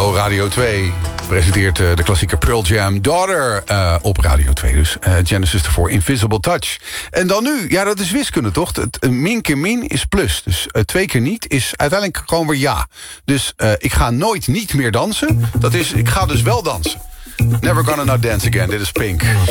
NPO Radio 2 presenteert de klassieke Pearl Jam Daughter op Radio 2. Dus Genesis ervoor, Invisible Touch. En dan nu, ja, dat is wiskunde toch? Min keer min is plus. Dus 2 keer niet is uiteindelijk gewoon weer ja. Dus ik ga nooit niet meer dansen. Dat is, ik ga dus wel dansen. Never Gonna Not Dance Again, dit is Pink.